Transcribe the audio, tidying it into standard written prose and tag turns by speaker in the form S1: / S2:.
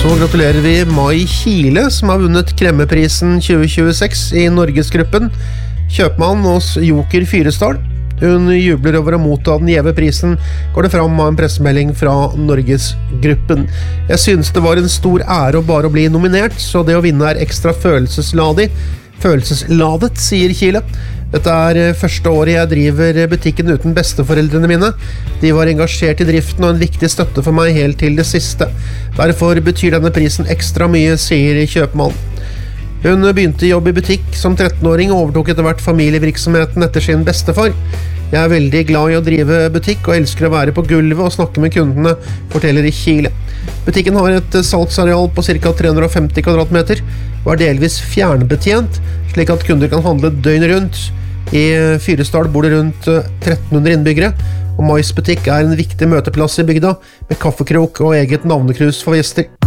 S1: Så gratulerer vi Mai Kile, som har vunnet Kremmeprisen 2026 i Norgesgruppen. Kjøpmann hos Joker Fyresdal. Hun jubler over å motta den gjeve prisen, går det fram av en pressemelding fra Norgesgruppen. Jeg synes det var en stor ære å bare bli nominert, så det å vinne ekstra følelsesladet, sier Kile. Dette første året jeg driver butikken uten besteforeldrene mine. De var engasjert i driften og en viktig støtte for meg helt til det siste. Derfor betyr denne prisen ekstra mye, sier kjøpmannen. Hun begynte jobb i butikk som 13-åring og overtok etter hvert familievirksomheten etter sin bestefar. Jeg veldig glad i å drive butikk og elsker å være på gulvet og snakke med kundene, forteller Kile. Butikken har et salgsareal på ca. 350 kvadratmeter og delvis fjernbetjent, slik at kunder kan handle døgnet rundt. I Fyresdal bor det rundt 1300 innbyggere, og Mais butikk en viktig møteplass i bygda, med kaffekrok og eget navnekrus for gjester.